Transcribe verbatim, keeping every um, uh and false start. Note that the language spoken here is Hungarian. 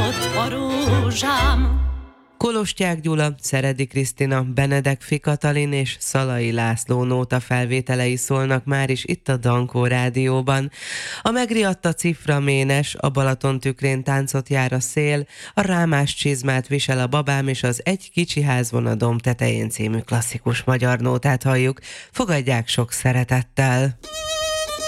ott a rózsám. Kolostyák Gyula, Szeredi Krisztina, Benedek Fi Katalin és Szalai László nóta felvételei szólnak már is itt a Dankó Rádióban. A megriadta cifra ménes, a Balaton tükrén táncot jár a szél, a rámás csizmát visel a babám és az Egy kicsi ház van a domb tetején című klasszikus magyar nótát halljuk. Fogadják sok szeretettel!